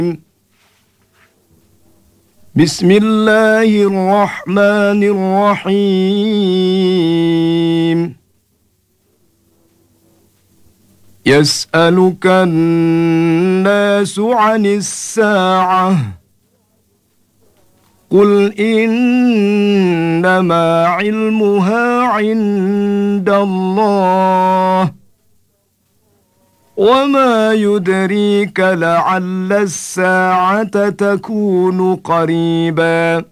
بسم الله الرحمن الرحيم يسألك الناس عن الساعة قل إنما علمها عند الله وما يدريك لعل الساعة تكون قريباً